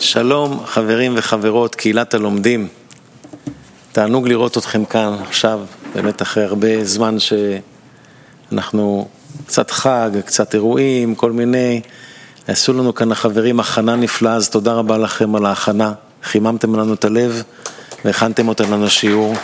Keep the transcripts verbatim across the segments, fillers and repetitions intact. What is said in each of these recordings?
שלום חברים וחברות, קהילת הלומדים. תענוג לראות אתכם כאן עכשיו, באמת אחרי הרבה זמן שאנחנו קצת חג, קצת אירועים, כל מיני. עשו לנו כאן החברים הכנה נפלאה, אז תודה רבה לכם על ההכנה. חיממתם לנו את הלב והכנתם אותנו לשיעור.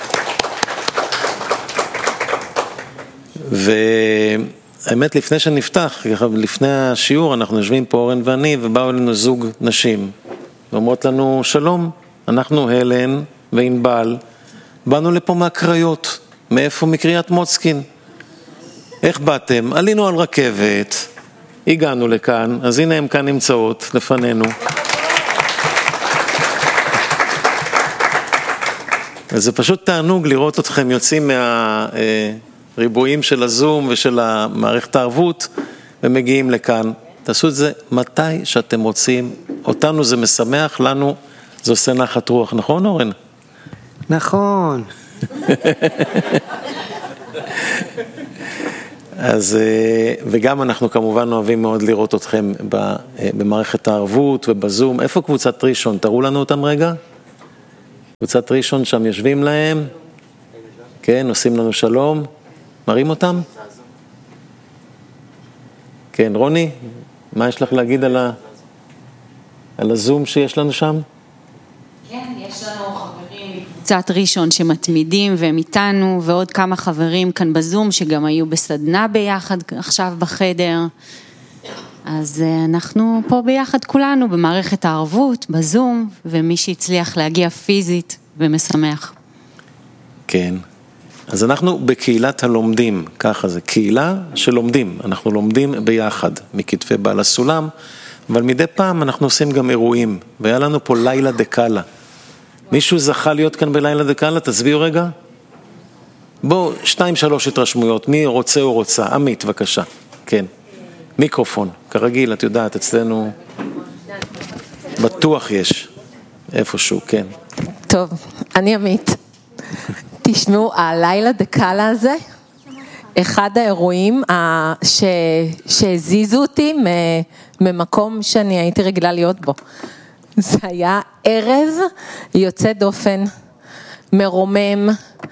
והאמת, לפני שנפתח, לפני השיעור, אנחנו יושבים פה אורן ואני, ובאו אלינו זוג נשים. ואומרות לנו, שלום, אנחנו הלן וענבל, באנו לפה מהקריות, מאיפה? מקריית מוצקין. איך באתם? עלינו על רכבת, הגענו לכאן, אז הנה הם כאן נמצאות לפנינו. וזה פשוט תענוג לראות אתכם יוצאים מהריבועים של הזום ושל המערכת הערבות, ומגיעים לכאן. תעשו את זה מתי שאתם רוצים. אותנו זה משמח, לנו זה עושה נחת רוח. נכון, אורן? נכון. אז, וגם אנחנו כמובן אוהבים מאוד לראות אתכם במערכת הערבות ובזום. איפה קבוצת ראשון? תראו לנו אותם רגע. קבוצת ראשון שם יושבים להם. כן, עושים לנו שלום. מראים אותם? כן, רוני, מה יש לך להגיד על, ה... על הזום שיש לנו שם? כן, יש לנו חברים קבוצת ראשון שמתמידים והם איתנו, ועוד כמה חברים כאן בזום שגם היו בסדנה ביחד עכשיו בחדר. אז אנחנו פה ביחד כולנו במערכת הערבות, בזום, ומי שהצליח להגיע פיזית ומשמח. כן. אז אנחנו בקהילת הלומדים, ככה זה, קהילה שלומדים, אנחנו לומדים ביחד, מכתפי בעל הסולם, אבל מדי פעם אנחנו עושים גם אירועים, והיה לנו פה לילה דקלה. מישהו זכה להיות כאן בלילה דקלה? תסביעו רגע. בואו, שתיים, שלוש התרשמויות, מי רוצה או רוצה? עמית, בבקשה. כן. מיקרופון, כרגיל, את יודעת, אצלנו בטוח יש, איפשהו, כן. טוב, אני עמית. תשמעו, הלילה דקלה הזה, אחד האירועים ש... שהזיזו אותי ממקום שאני הייתי רגילה להיות בו. זה היה ערב יוצא דופן, מרומם,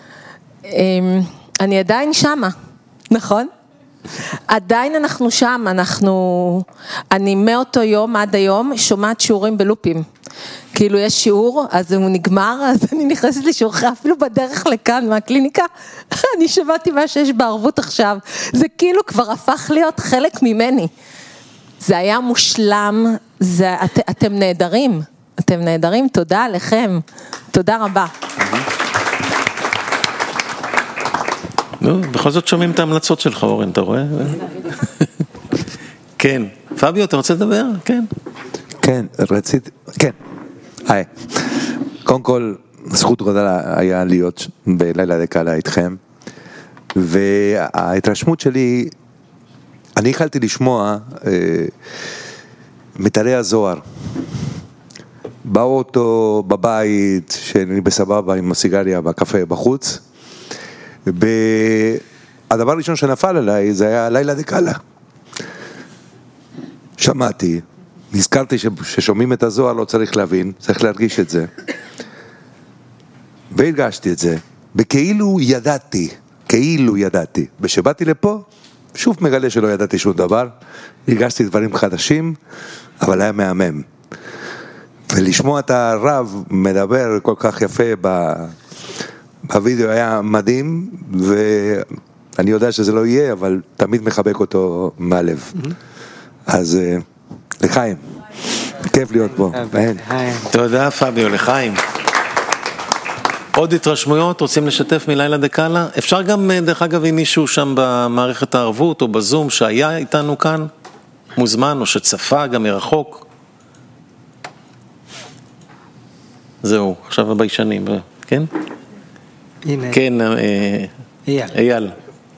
אני עדיין שמה, נכון? עדיין אנחנו שם, אנחנו, אני מאותו יום עד היום שומעת שיעורים בלופים. כאילו יש שיעור, אז הוא נגמר, אז אני נכנסת לשיעור, אפילו בדרך לכאן מהקליניקה, אני שמעתי מה שיש בערבות עכשיו, זה כאילו כבר הפך להיות חלק ממני. זה היה מושלם, זה, את, אתם נהדרים, אתם נהדרים, תודה לכם, תודה רבה. נו, בכל זאת שומעים את ההמלצות שלך, אורן, אתה רואה? כן. פביו, אתה רוצה לדבר? כן. כן, רציתי, כן. היי. קודם כל, זכות גדולה היה להיות בלילה דקלה איתכם, וההתרשמות שלי, אני החלתי לשמוע אה, מתארי הזוהר. באוטו, בבית, שאני בסבבה עם הסיגריה בקפה בחוץ, והדבר הראשון שנפל עליי זה היה לילה דקלה. שמעתי, נזכרתי ששומעים את הזוהר לא צריך להבין, צריך להרגיש את זה. והרגשתי את זה, וכאילו ידעתי, כאילו ידעתי. ושבאתי לפה, שוב מגלה שלא ידעתי שום דבר, הרגשתי דברים חדשים, אבל היה מהמם. ולשמוע את הרב מדבר כל כך יפה ב... בווידאו היה מדהים, ואני יודע שזה לא יהיה, אבל תמיד מחבק אותו מהלב. אז לחיים, כיף להיות פה. תודה פביו, לחיים. עוד התרשמויות, רוצים לשתף מלילה דקלה? אפשר גם, דרך אגב, עם מישהו שם במערכת הערבות או בזום שהיה איתנו כאן, מוזמן או שצפה גם מרחוק. זהו, עכשיו הביישנים, כן? הנה. כן, אייל. אייל.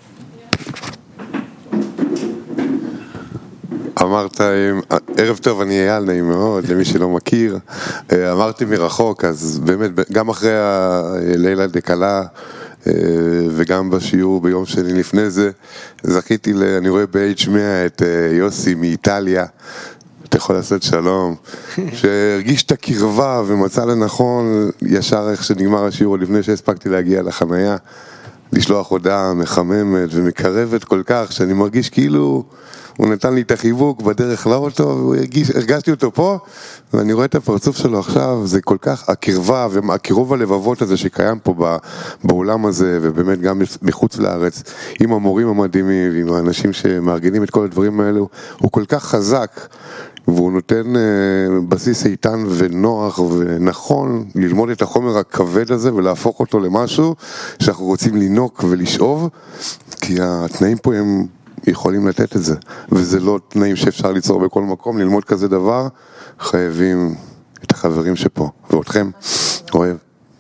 אמרת, ערב טוב, אני אייל, נעים מאוד, למי שלא מכיר. אמרתי מרחוק, אז באמת, גם אחרי הלילה דקלה, וגם בשיעור ביום שני לפני זה, זכיתי, אני רואה ב-אייץ' מאה את יוסי מאיטליה, אתה יכול לעשות שלום, שהרגיש את הקרבה ומצא לנכון, ישר איך שנגמר השיעור, לפני שהספקתי להגיע לחנייה, לשלוח הודעה מחממת ומקרבת כל כך, שאני מרגיש כאילו הוא נתן לי את החיבוק בדרך לאוטו, והרגשתי אותו פה, ואני רואה את הפרצוף שלו עכשיו, זה כל כך הקרבה והקירוב הלבבות הזה שקיים פה באולם הזה, ובאמת גם מחוץ לארץ, עם המורים המדהימים, ועם האנשים שמארגנים את כל הדברים האלו, הוא כל כך חזק, והוא נותן בסיס איתן ונוח ונכון ללמוד את החומר הכבד הזה ולהפוך אותו למשהו שאנחנו רוצים לנוק ולשאוב, כי התנאים פה הם יכולים לתת את זה, וזה לא תנאים שאפשר ליצור בכל מקום. ללמוד כזה דבר, חייבים את החברים שפה, ואותכם, אוהב.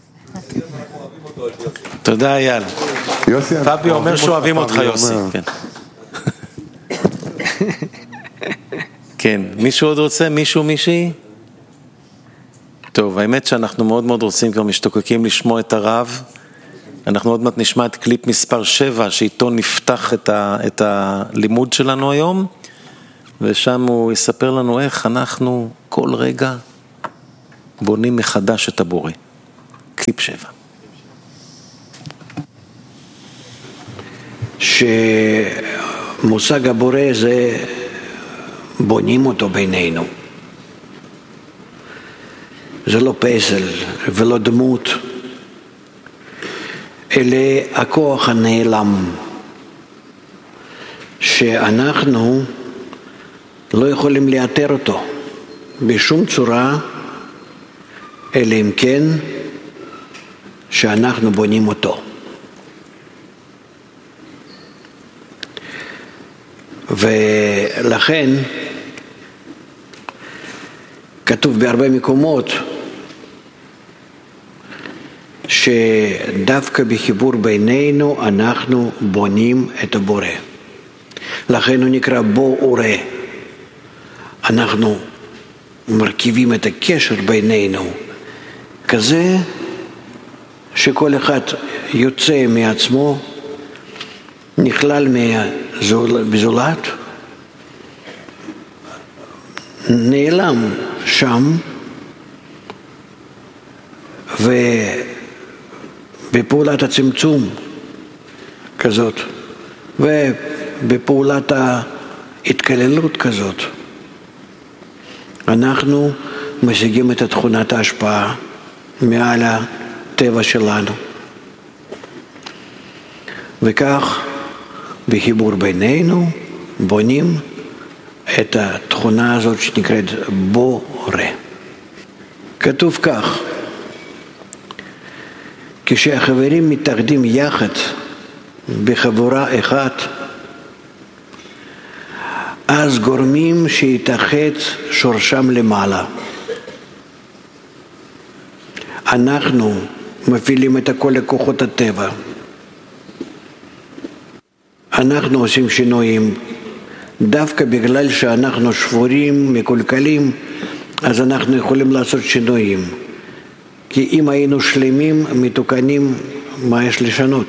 תודה אייל. פבי אומר שאוהבים אותך יוסי. כן, מישהו עוד רוצה? מישהו, מישהי? טוב, האמת שאנחנו מאוד מאוד רוצים, כבר משתוקקים לשמוע את הרב. אנחנו עוד מעט נשמע את קליפ מספר שבע, שאיתו נפתח את, ה, את הלימוד שלנו היום, ושם הוא יספר לנו איך אנחנו כל רגע בונים מחדש את הבורא. קליפ שבע. שמושג הבורא זה בונים אותו בינינו. זה לא פסל ולא דמות, אלא הכוח הנעלם, שאנחנו לא יכולים לאתר אותו בשום צורה, אלא אם כן שאנחנו בונים אותו. ולכן כתוב בהרבה מקומות שדווקא בחיבור בינינו אנחנו בונים את הבורא. לכן הוא נקרא בורא. אנחנו מרכיבים את הקשר בינינו כזה שכל אחד יוצא מעצמו, נכלל בזולת, נעלם שם, ובפעולת הצמצום כזאת, ובפעולת ההתקללות כזאת, אנחנו משיגים את תכונת ההשפעה מעל הטבע שלנו. וכך בחיבור בינינו בונים את התכונה הזאת שנקראת בורא. כתוב כך: כשהחברים מתאחדים יחד בחבורה אחת, אז גורמים שיתאחד שורשם למעלה. אנחנו מפעילים את כל לקוחות הטבע. אנחנו עושים שינויים. דווקא בגלל שאנחנו שבורים, מקולקלים, אז אנחנו יכולים לעשות שינויים. כי אם היינו שלמים, מתוקנים, מה יש לשנות?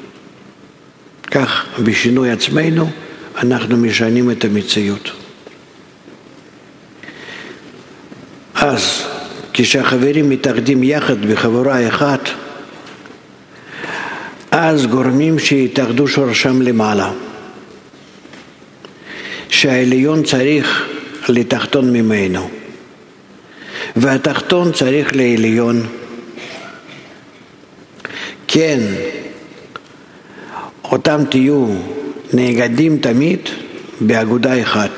כך, בשינוי עצמנו, אנחנו משנים את המציאות. אז, כשהחברים מתאחדים יחד בחבורה אחת, אז גורמים שיתאחדו שורשם למעלה. שהעליון צריך לתחתון ממנו, והתחתון צריך לעליון. כן, אותם תהיו נאגדים תמיד באגודה אחת.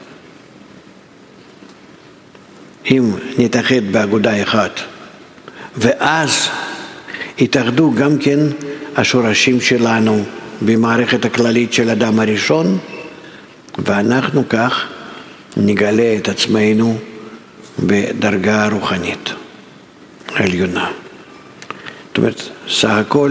אם נתאחד באגודה אחת, ואז יתאחדו גם כן השורשים שלנו במערכת הכללית של אדם הראשון, ואנחנו כך נגלה את עצמנו בדרגה רוחנית עליונה. זאת אומרת, סך הכל,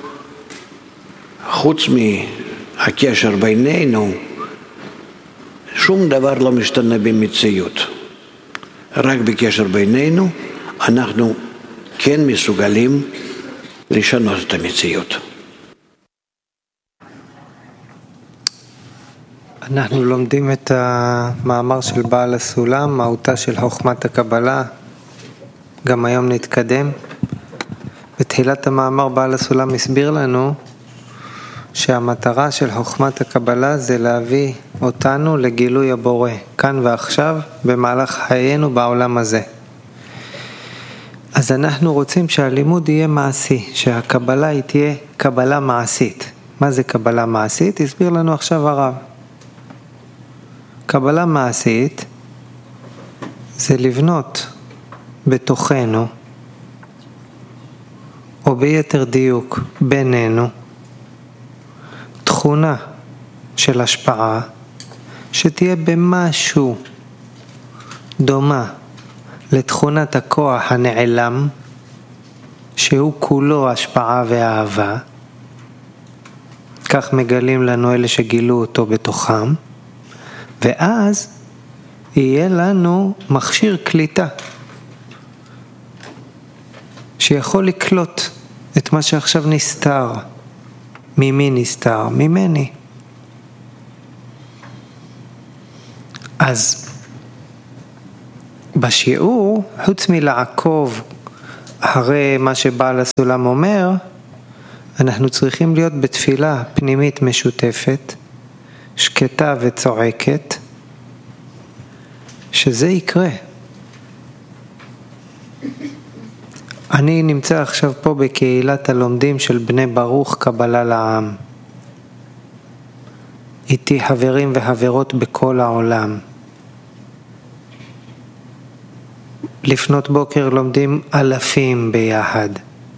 חוץ מהקשר בינינו, שום דבר לא משתנה במציאות. רק בקשר בינינו אנחנו כן מסוגלים לשנות את המציאות. אנחנו לומדים את המאמר של בעל הסולם, מהותה של חוכמת הקבלה. גם היום נתקדם. בתחילת המאמר בעל הסולם הסביר לנו שהמטרה של חוכמת הקבלה זה להביא אותנו לגילוי הבורא, כאן ועכשיו, במהלך חיינו בעולם הזה. אז אנחנו רוצים שהלימוד יהיה מעשי, שהקבלה היא תהיה קבלה מעשית. מה זה קבלה מעשית? הסביר לנו עכשיו הרב. קבלה מעשית זה לבנות בתוכנו, או ביתר דיוק בינינו, תכונה של השפעה שתהיה במשהו דומה לתכונת הכוח הנעלם, שהוא כולו השפעה ואהבה. כך מגלים לנו אלה שגילו אותו בתוכם, ואז יהיה לנו מכשיר קליטה שיכול לקלוט את מה שעכשיו נסתר. ממי נסתר? ממני. אז בשיעור, חוץ מלעקוב אחרי מה שבעל הסולם אומר, אנחנו צריכים להיות בתפילה פנימית משותפת, שקטה וצועקת, שזה יקרה. אני נמצא עכשיו פה בקהילת הלומדים של בני ברוך קבלה לעם. איתי חברים וחברות בכל העולם. לפנות בוקר לומדים אלפים ביחד.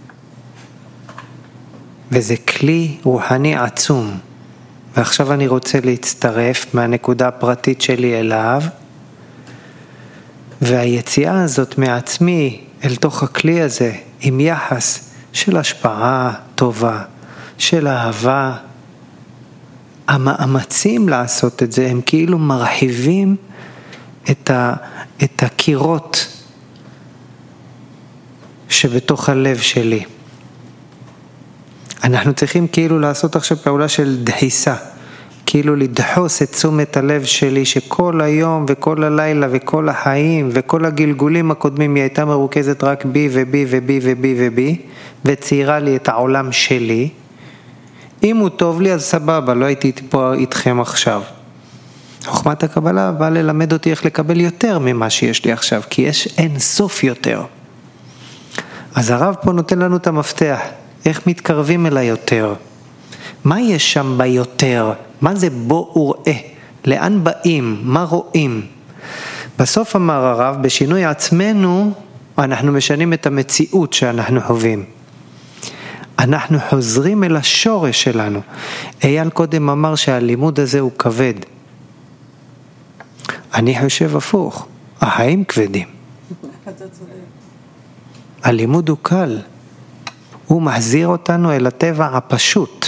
וזה כלי רוחני עצום. ועכשיו אני רוצה להצטרף מהנקודה הפרטית שלי אליו, והיציאה הזאת מעצמי אל תוך הכלי הזה, עם יחס של השפעה טובה, של אהבה, המאמצים לעשות את זה, הם כאילו מרחיבים את, ה, את הקירות שבתוך הלב שלי. אנחנו צריכים כאילו לעשות עכשיו פעולה של דחיסה, כאילו לדחוס את תשומת הלב שלי, שכל היום וכל הלילה וכל החיים וכל הגלגולים הקודמים היא הייתה מרוכזת רק בי ובי ובי ובי ובי, וציירה לי את העולם שלי. אם הוא טוב לי אז סבבה, לא הייתי פה איתכם עכשיו. חוכמת הקבלה באה ללמד אותי איך לקבל יותר ממה שיש לי עכשיו, כי יש אין סוף יותר. אז הרב פה נותן לנו את המפתח, איך מתקרבים אל היותר. מה יש שם ביותר? מה זה בו וראה? לאן באים? מה רואים? בסוף אמר הרב, בשינוי עצמנו, אנחנו משנים את המציאות שאנחנו חווים. אנחנו חוזרים אל השורש שלנו. אייל קודם אמר שהלימוד הזה הוא כבד. אני חושב הפוך, החיים כבדים. הלימוד הוא קל. הוא מחזיר אותנו אל הטבע הפשוט.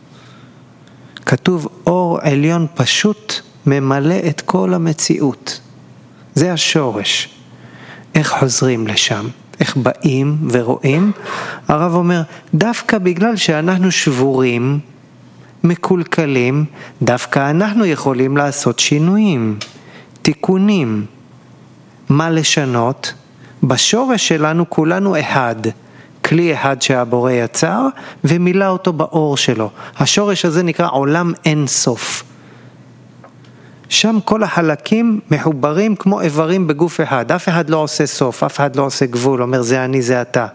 כתוב אור עליון פשוט ממלא את כל המציאות. זה השורש. איך חוזרים לשם? איך באים ורואים? הרב אומר, דווקא בגלל שאנחנו שבורים, מקולקלים, דווקא אנחנו יכולים לעשות שינויים, תיקונים. מה לשנות? בשורש שלנו כולנו אחד. כלי אחד שהבורא יצר ומילא אותו באור שלו. השורש הזה נקרא עולם אין סוף. שם כל החלקים מחוברים כמו איברים בגוף אחד. אף אחד לא עושה סוף, אף אחד לא עושה גבול. אומר זה אני, זה אתה.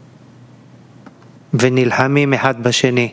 ונלחמים אחד בשני.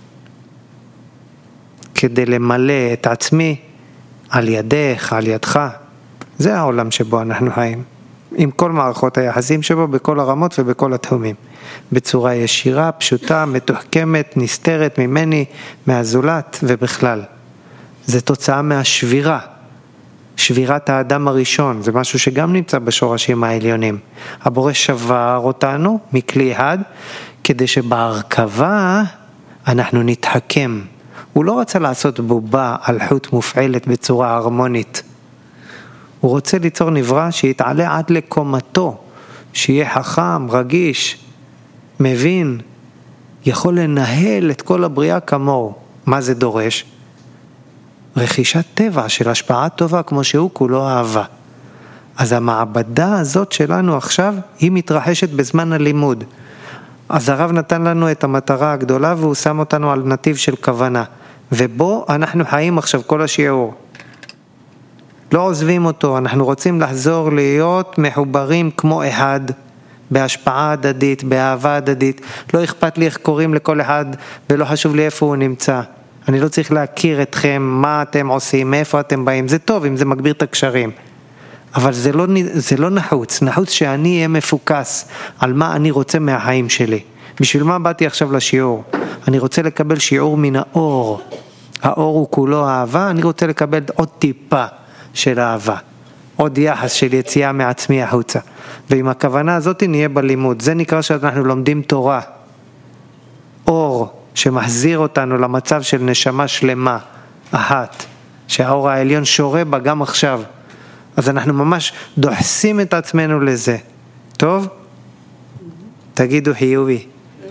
כדי למלא את עצמי על ידך, על ידך. זה העולם שבו אנחנו חיים. עם כל מערכות היחסים שבו, בכל הרמות ובכל התחומים. בצורה ישירה, פשוטה, מתוחכמת, נסתרת ממני, מהזולת ובכלל. זה תוצאה מהשבירה. שבירת האדם הראשון, זה משהו שגם נמצא בשורשים העליונים. הבורא שבר אותנו מכלי אחד, כדי שבהרכבה אנחנו נתחכם. הוא לא רצה לעשות בובה על חוט מופעלת בצורה הרמונית. הוא רוצה ליצור נברא שיתעלה עד לקומתו, שיהיה חכם, רגיש, מבין, יכול לנהל את כל הבריאה כמוהו. מה זה דורש? רכישת טבע של השפעה טובה כמו שהוא כולו אהבה. אז המעבדה הזאת שלנו עכשיו היא מתרחשת בזמן הלימוד. אז הרב נתן לנו את המטרה הגדולה והוא שם אותנו על נתיב של כוונה. ובו אנחנו חיים עכשיו כל השיעור. לא עוזבים אותו, אנחנו רוצים לחזור להיות מחוברים כמו אחד, בהשפעה הדדית, באהבה הדדית. לא אכפת לי איך קוראים לכל אחד ולא חשוב לי איפה הוא נמצא. אני לא צריך להכיר אתכם, מה אתם עושים, מאיפה אתם באים. זה טוב אם זה מגביר את הקשרים. אבל זה לא, זה לא נחוץ, נחוץ שאני אהיה מפוקס על מה אני רוצה מהחיים שלי. בשביל מה באתי עכשיו לשיעור? אני רוצה לקבל שיעור מן האור. האור הוא כולו אהבה, אני רוצה לקבל עוד טיפה של אהבה. עוד יחס של יציאה מעצמי החוצה. ועם הכוונה הזאת נהיה בלימוד. זה נקרא שאנחנו לומדים תורה. אור שמחזיר אותנו למצב של נשמה שלמה, אחת, שהאור העליון שורה בה גם עכשיו. אז אנחנו ממש דוחסים את עצמנו לזה. טוב? תגידו חיובי.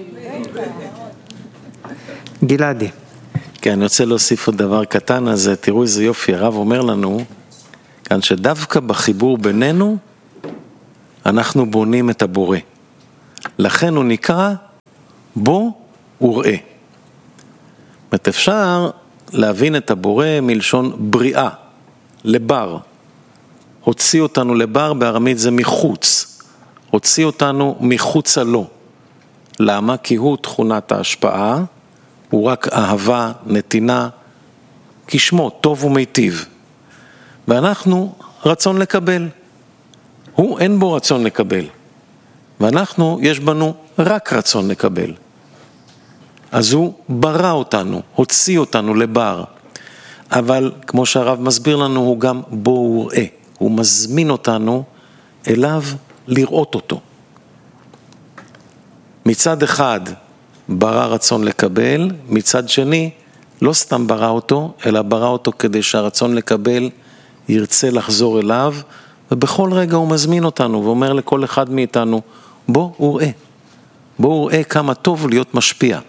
גלעדי. כן, אני רוצה להוסיף עוד דבר קטן, אז תראו איזה יופי, הרב אומר לנו, כאן שדווקא בחיבור בינינו, אנחנו בונים את הבורא. לכן הוא נקרא בו וראה. זאת אפשר להבין את הבורא מלשון בריאה, לבר. הוציא אותנו לבר, בארמית זה מחוץ. הוציא אותנו מחוץ לו. למה? כי הוא תכונת ההשפעה, הוא רק אהבה, נתינה, כשמו, טוב ומיטיב. ואנחנו רצון לקבל. הוא אין בו רצון לקבל. ואנחנו, יש בנו רק רצון לקבל. אז הוא ברא אותנו, הוציא אותנו לבר. אבל כמו שהרב מסביר לנו, הוא גם בו וראה. הוא מזמין אותנו אליו לראות אותו. מצד אחד ברא רצון לקבל, מצד שני לא סתם ברא אותו, אלא ברא אותו כדי שהרצון לקבל ירצה לחזור אליו, ובכל רגע הוא מזמין אותנו ואומר לכל אחד מאיתנו, בוא וראה, בוא וראה כמה טוב להיות משפיע.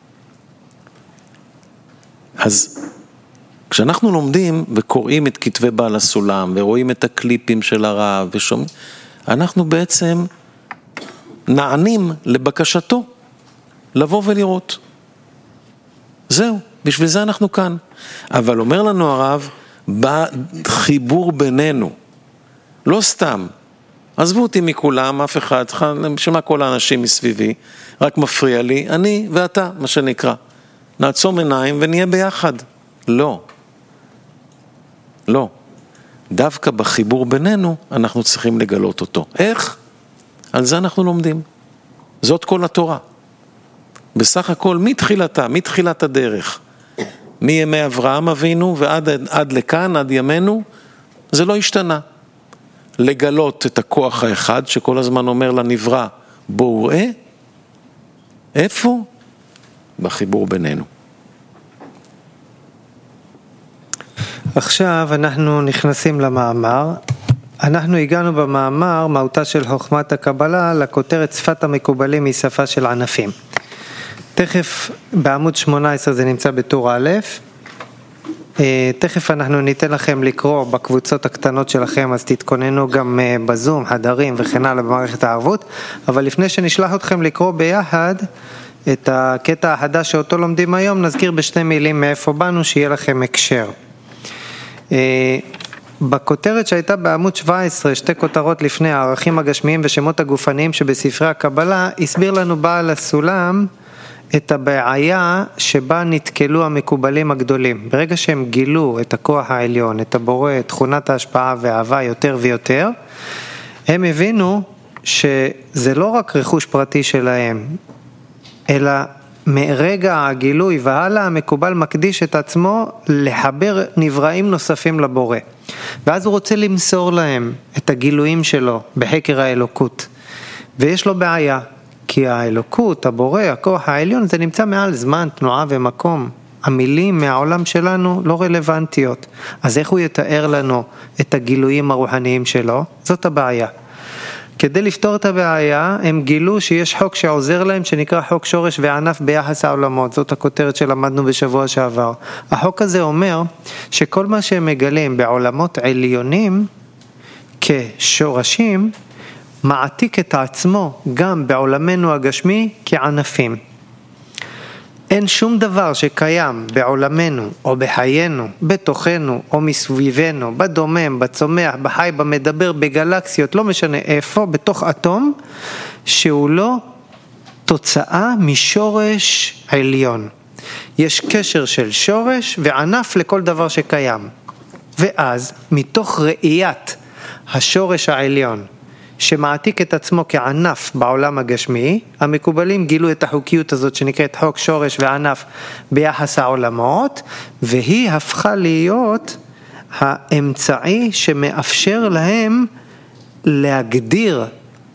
אז כשאנחנו לומדים וקוראים את כתבי בעל הסולם, ורואים את הקליפים של הרב ושומעים, אנחנו בעצם נענים לבקשתו, לבוא ולראות. זהו, בשביל זה אנחנו כאן. אבל אומר לנו הרב, בחיבור בינינו, לא סתם, עזבו אותי מכולם, אף אחד, שמה כל האנשים מסביבי, רק מפריע לי, אני ואתה, מה שנקרא. נעצום עיניים ונהיה ביחד. לא. לא. דווקא בחיבור בינינו, אנחנו צריכים לגלות אותו. איך? על זה אנחנו לומדים. זאת כל התורה. בסך הכל, מתחילתה, מתחילת הדרך, מימי אברהם אבינו ועד עד לכאן, עד ימינו, זה לא השתנה. לגלות את הכוח האחד, שכל הזמן אומר לנברא, בוא וראה, איפה? בחיבור בינינו. עכשיו אנחנו נכנסים למאמר. אנחנו הגענו במאמר, מהותה של חוכמת הקבלה, לכותרת שפת המקובלים היא שפה של ענפים. תכף בעמוד שמונה עשרה זה נמצא בטור א', תכף אנחנו ניתן לכם לקרוא בקבוצות הקטנות שלכם, אז תתכוננו גם בזום, חדרים וכן הלאה במערכת הערבות, אבל לפני שנשלח אתכם לקרוא ביחד את הקטע החדש שאותו לומדים היום, נזכיר בשתי מילים מאיפה באנו, שיהיה לכם הקשר. בכותרת שהייתה בעמוד שבע עשרה, שתי כותרות לפני, הערכים הגשמיים ושמות הגופניים שבספרי הקבלה, הסביר לנו בעל הסולם את הבעיה שבה נתקלו המקובלים הגדולים. ברגע שהם גילו את הכוח העליון, את הבורא, את תכונת ההשפעה והאהבה יותר ויותר, הם הבינו שזה לא רק רכוש פרטי שלהם, אלא מרגע הגילוי והלאה המקובל מקדיש את עצמו לחבר נבראים נוספים לבורא. ואז הוא רוצה למסור להם את הגילויים שלו בחקר האלוקות. ויש לו בעיה, כי האלוקות, הבורא, הכוח העליון, זה נמצא מעל זמן, תנועה ומקום. המילים מהעולם שלנו לא רלוונטיות. אז איך הוא יתאר לנו את הגילויים הרוחניים שלו? זאת הבעיה. כדי לפתור את הבעיה, הם גילו שיש חוק שעוזר להם, שנקרא חוק שורש וענף ביחס העולמות. זאת הכותרת שלמדנו בשבוע שעבר. החוק הזה אומר שכל מה שהם מגלים בעולמות עליונים כשורשים, מעתיק את עצמו גם בעולמנו הגשמי כענפים. אין שום דבר שקיים בעולמנו או בחיינו, בתוכנו או מסביבנו, בדומם, בצומח, בחי, במדבר, בגלקסיות, לא משנה איפה, בתוך אטום, שהוא לא תוצאה משורש עליון. יש קשר של שורש וענף לכל דבר שקיים. ואז, מתוך ראיית השורש העליון, שמעתיק את עצמו כענף בעולם הגשמי, המקובלים גילו את החוקיות הזאת שנקראת חוק שורש וענף ביחס העולמות, והיא הפכה להיות האמצעי שמאפשר להם להגדיר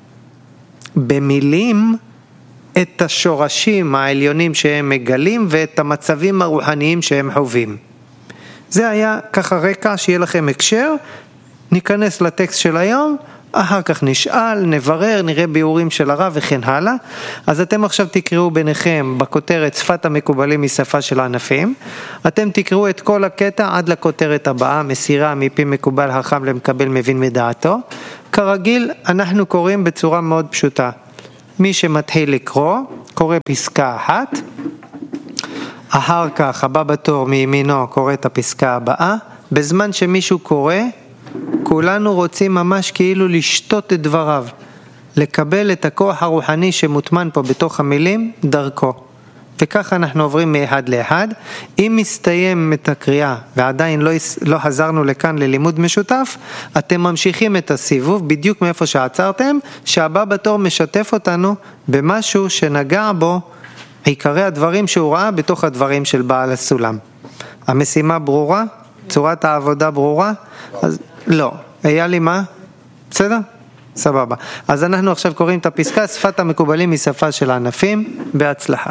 במילים את השורשים העליונים שהם מגלים ואת המצבים הרוחניים שהם חווים. זה היה ככה רקע שיהיה לכם הקשר, ניכנס לטקסט של היום, אחר כך נשאל, נברר, נראה ביאורים של הרב וכן הלאה. אז אתם עכשיו תקראו ביניכם בכותרת שפת המקובלים היא שפה של ענפים. אתם תקראו את כל הקטע עד לכותרת הבאה, מסירה מפי מקובל חכם למקבל מבין מדעתו. כרגיל אנחנו קוראים בצורה מאוד פשוטה. מי שמתחיל לקרוא, קורא פסקה אחת. אחר כך הבא בתור מימינו קורא את הפסקה הבאה. בזמן שמישהו קורא, כולנו רוצים ממש כאילו לשתות את דבריו, לקבל את הכוח הרוחני שמוטמן פה בתוך המילים דרכו. וככה אנחנו עוברים מאחד לאחד. אם מסתיים את הקריאה ועדיין לא, לא חזרנו לכאן ללימוד משותף, אתם ממשיכים את הסיבוב בדיוק מאיפה שעצרתם, שהבא בתור משתף אותנו במשהו שנגע בו עיקרי הדברים שהוא ראה בתוך הדברים של בעל הסולם. המשימה ברורה? צורת העבודה ברורה? אז לא. היה לי מה? בסדר? סבבה. אז אנחנו עכשיו קוראים את הפסקה, שפת המקובלים היא שפה של הענפים, בהצלחה.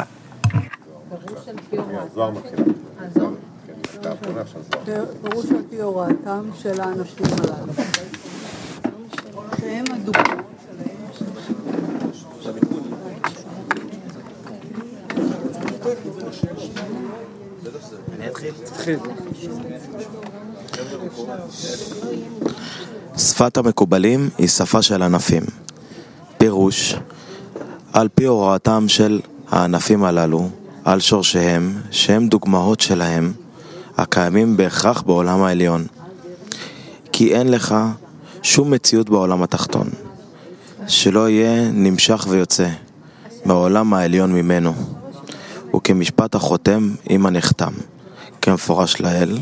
פירוש על פי הוראתם של האנשים הללו. שהם הדוגמאות שלהם. אני אתחיל? תתחיל. שפת המקובלים היא שפה של ענפים. פירוש, על פי הוראתם של הענפים הללו, על שורשיהם, שהם דוגמאות שלהם, הקיימים בהכרח בעולם העליון. כי אין לך שום מציאות בעולם התחתון, שלא יהיה נמשך ויוצא בעולם העליון ממנו, וכמשפט החותם עם הנחתם, כמפורש לאל,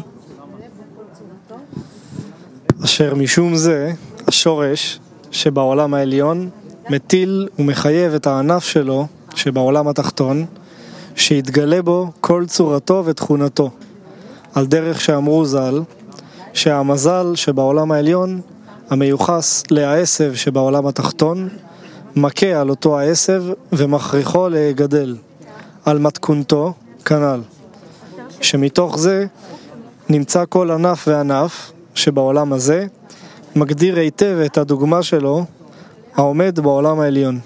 אשר משום זה, השורש שבעולם העליון מטיל ומחייב את הענף שלו שבעולם התחתון, שיתגלה בו כל צורתו ותכונתו, על דרך שאמרו ז"ל, שהמזל שבעולם העליון, המיוחס לעשב שבעולם התחתון, מכה על אותו העשב ומכריחו להגדל, על מתכונתו כנ"ל, שמתוך זה נמצא כל ענף וענף, שבעולם הזה מגדיר היטב את הדוגמה שלו העומד בעולם העליון.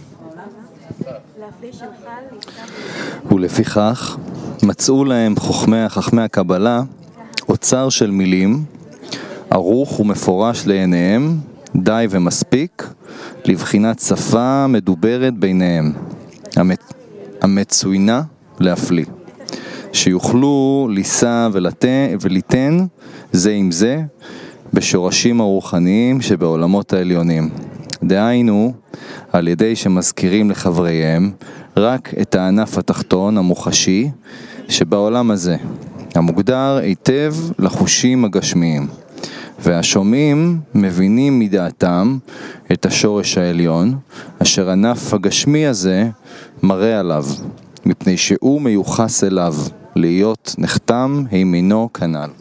ולפיכך מצאו להם חוכמי חכמי הקבלה אוצר של מילים ערוך ומפורש לעיניהם, די ומספיק לבחינת שפה מדוברת ביניהם, המצ... המצוינה להפליא, שיוכלו לישא וליתן זה עם זה בשורשים הרוחניים שבעולמות העליונים. דהיינו, על ידי שמזכירים לחבריהם רק את הענף התחתון המוחשי שבעולם הזה, המוגדר היטב לחושים הגשמיים, והשומעים מבינים מדעתם את השורש העליון, אשר ענף הגשמי הזה מראה עליו, מפני שהוא מיוחס אליו, להיות נחתם הימינו כנ"ל.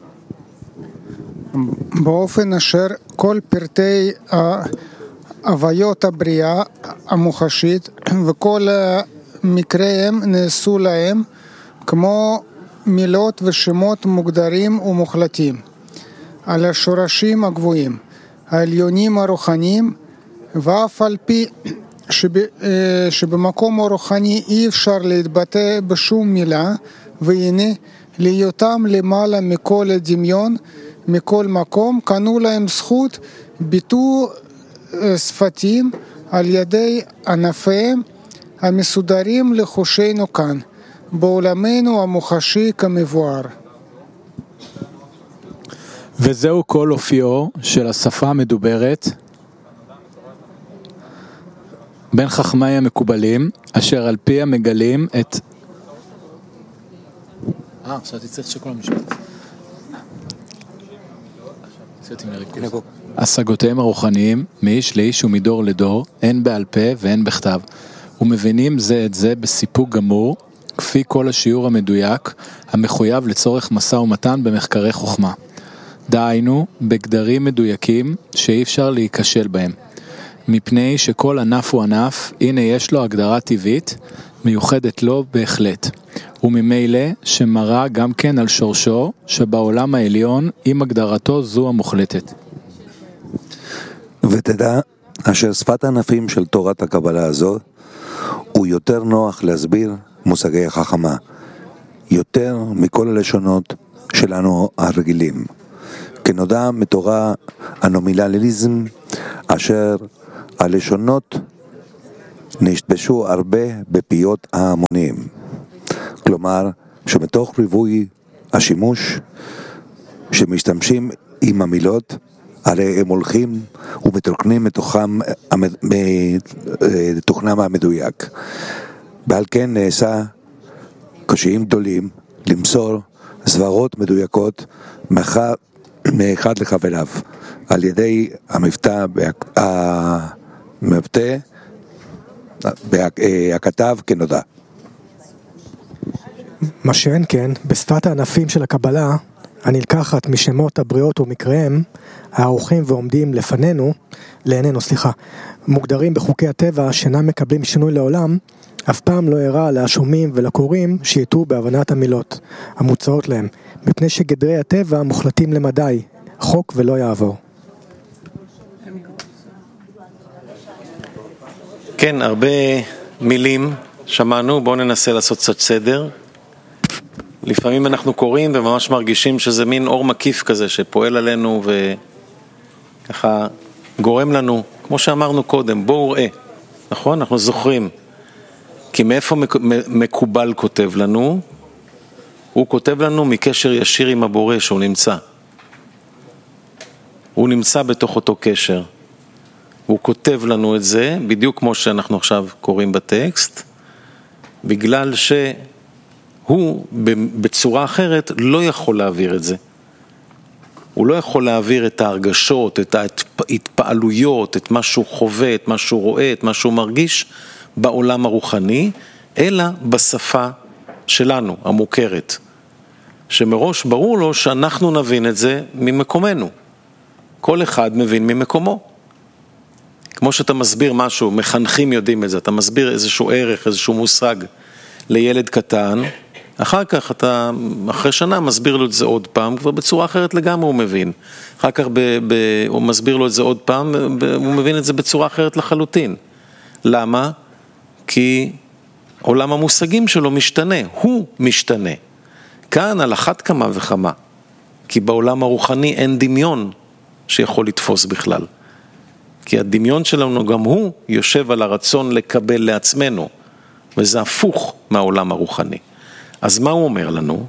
באופן אשר כל פרטי הוויות הבריאה המוחשית וכל מקריהם נעשו להם כמו מילות ושמות מוגדרים ומוחלטים על השורשים הגבוהים, העליונים הרוחניים ואף על פי שב, שבמקום הרוחני אי אפשר להתבטא בשום מילה, והנה להיותם למעלה מכל הדמיון, מכל מקום, קנו להם זכות ביטוי שפתיים על ידי ענפיהם המסודרים לחושינו כאן, בעולמנו המוחשי כמבואר. וזהו כל אופיו של השפה המדוברת בין חכמי המקובלים, אשר על פי המגלים את... אה, עכשיו תצטרך שכל המשפט. השגותיהם הרוחניים, מאיש לאיש ומדור לדור, הן בעל פה והן בכתב, ומבינים זה את זה בסיפוק גמור, כפי כל השיעור המדויק, המחויב לצורך משא ומתן במחקרי חוכמה. דהיינו, בגדרים מדויקים שאי אפשר להיכשל בהם. מפני שכל ענף הוא ענף, הנה יש לו הגדרה טבעית, מיוחדת לו בהחלט. וממילא שמראה גם כן על שורשו, שבעולם העליון, עם הגדרתו זו המוחלטת. ותדע, אשר שפת הענפים של תורת הקבלה הזו, הוא יותר נוח להסביר מושגי החכמה, יותר מכל הלשונות שלנו הרגילים. כנודע מתורה הנומינליזם, אשר הלשונות נשתבשו הרבה בפיות ההמונים. כלומר, שמתוך ריבוי השימוש שמשתמשים עם המילות, הרי הם הולכים ומתרוקנים מתוכם, מתוכנם המדויק. ועל כן נעשה קשיים גדולים למסור סברות מדויקות מאחד לחבריו, על ידי המבטא, המבטא, הכתב כנודע. מה שאין כן, בשפת הענפים של הקבלה, הנלקחת משמות הבריאות ומקריהם, הערוכים ועומדים לפנינו, לעינינו, סליחה, מוגדרים בחוקי הטבע שאינם מקבלים שינוי לעולם, אף פעם לא הראה להשומעים ולקוראים שיתו בהבנת המילות המוצעות להם, מפני שגדרי הטבע מוחלטים למדי, חוק ולא יעבור. כן, הרבה מילים שמענו, בואו ננסה לעשות קצת סדר. לפעמים אנחנו קוראים וממש מרגישים שזה מין אור מקיף כזה שפועל עלינו וככה גורם לנו, כמו שאמרנו קודם, בואו ראה, נכון? אנחנו זוכרים. כי מאיפה מקובל כותב לנו? הוא כותב לנו מקשר ישיר עם הבורא שהוא נמצא. הוא נמצא בתוך אותו קשר. הוא כותב לנו את זה, בדיוק כמו שאנחנו עכשיו קוראים בטקסט, בגלל שהוא בצורה אחרת לא יכול להעביר את זה. הוא לא יכול להעביר את ההרגשות, את ההתפעלויות, את מה שהוא חווה, את מה שהוא רואה, את מה שהוא מרגיש בעולם הרוחני, אלא בשפה שלנו, המוכרת. שמראש ברור לו שאנחנו נבין את זה ממקומנו. כל אחד מבין ממקומו. כמו שאתה מסביר משהו, מחנכים יודעים את זה, אתה מסביר איזשהו ערך, איזשהו מושג לילד קטן, אחר כך אתה, אחרי שנה מסביר לו את זה עוד פעם, כבר בצורה אחרת לגמרי הוא מבין. אחר כך ב, ב, הוא מסביר לו את זה עוד פעם, ב, הוא מבין את זה בצורה אחרת לחלוטין. למה? כי עולם המושגים שלו משתנה, הוא משתנה. כאן על אחת כמה וכמה, כי בעולם הרוחני אין דמיון שיכול לתפוס בכלל. כי הדמיון שלנו גם הוא יושב על הרצון לקבל לעצמנו, וזה הפוך מהעולם הרוחני. אז מה הוא אומר לנו?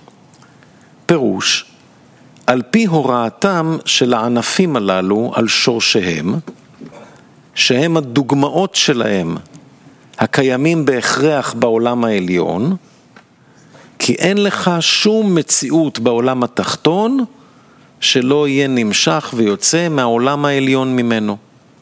פירוש, על פי הוראתם של הענפים הללו על שורשיהם, שהם הדוגמאות שלהם, הקיימים בהכרח בעולם העליון, כי אין לך שום מציאות בעולם התחתון, שלא יהיה נמשך ויוצא מהעולם העליון ממנו.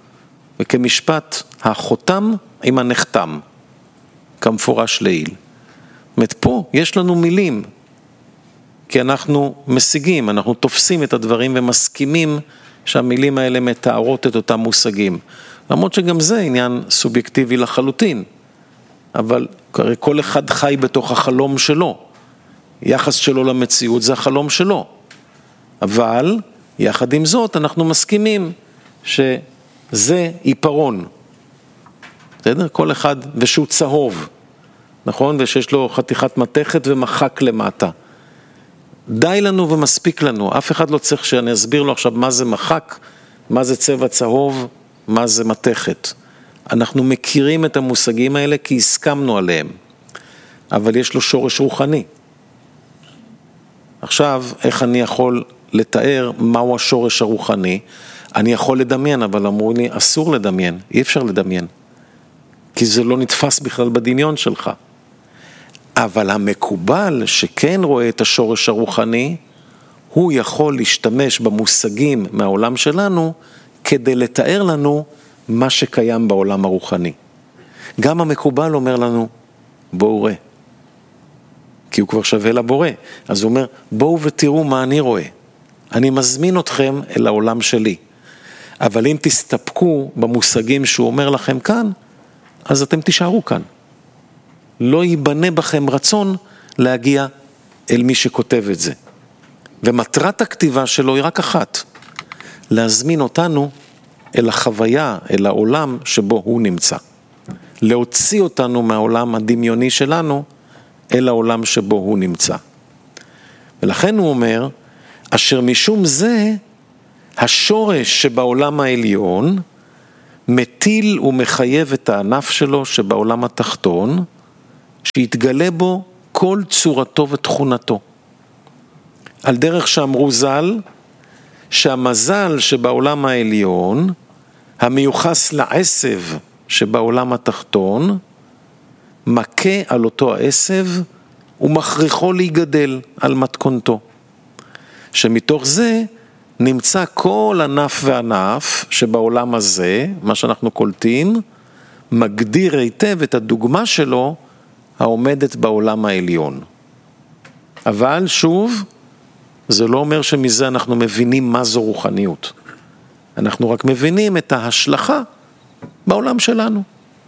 וכמשפט החותם עם הנחתם, כמפורש לעיל. זאת אומרת, פה יש לנו מילים, כי אנחנו משיגים, אנחנו תופסים את הדברים ומסכימים שהמילים האלה מתארות את אותם מושגים. למרות שגם זה עניין סובייקטיבי לחלוטין, אבל כל אחד חי בתוך החלום שלו. יחס שלו למציאות זה החלום שלו. אבל יחד עם זאת אנחנו מסכימים זה עיפרון. בסדר? כל אחד, ושהוא צהוב, נכון? ושיש לו חתיכת מתכת ומחק למטה. די לנו ומספיק לנו, אף אחד לא צריך שאני אסביר לו עכשיו מה זה מחק, מה זה צבע צהוב, מה זה מתכת. אנחנו מכירים את המושגים האלה כי הסכמנו עליהם, אבל יש לו שורש רוחני. עכשיו, איך אני יכול לתאר מהו השורש הרוחני? אני יכול לדמיין, אבל אמרו לי, אסור לדמיין, אי אפשר לדמיין, כי זה לא נתפס בכלל בדמיון שלך. אבל המקובל שכן רואה את השורש הרוחני, הוא יכול להשתמש במושגים מהעולם שלנו, כדי לתאר לנו מה שקיים בעולם הרוחני. גם המקובל אומר לנו, בואו ראה. כי הוא כבר שווה לבורא. אז הוא אומר, בואו ותראו מה אני רואה. אני מזמין אתכם אל העולם שלי. אבל אם תסתפקו במושגים שהוא אומר לכם כאן, אז אתם תישארו כאן. לא ייבנה בכם רצון להגיע אל מי שכותב את זה. ומטרת הכתיבה שלו היא רק אחת, להזמין אותנו אל החוויה, אל העולם שבו הוא נמצא. להוציא אותנו מהעולם הדמיוני שלנו אל העולם שבו הוא נמצא. ולכן הוא אומר, אשר משום זה, השורש שבעולם העליון מטיל ומחייב את הענף שלו שבעולם התחתון, שיתגלה בו כל צורתו ותכונתו. על דרך שאמרו ז"ל, שהמזל שבעולם העליון, המיוחס לעשב שבעולם התחתון, מכה על אותו העשב ומכריחו להיגדל על מתכונתו. שמתוך זה נמצא כל ענף וענף שבעולם הזה, מה שאנחנו קולטים, מגדיר היטב את הדוגמה שלו העומדת בעולם העליון. אבל שוב, זה לא אומר שמזה אנחנו מבינים מה זו רוחניות. אנחנו רק מבינים את ההשלכה בעולם שלנו.